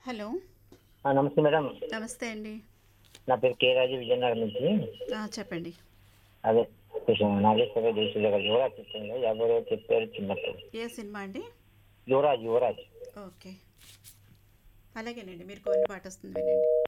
Hello. నమస్తే madam. నమస్తే అండి. నా పేరు కే రాజు, విజయనగరం నుంచి. చెప్పండి. అదే కొంచెం నాగేశ్వర జయసూర్య గారు యువరాజ్ చిత్రంలో ఎవరో చెప్పారు చిన్నప్పుడు. ఏ సినిమా అండి? యువరాజ్ యువరాజ్. ఓకే. అలాగేనండి, మీరు కోరిన పాట వస్తుంది, వినండి.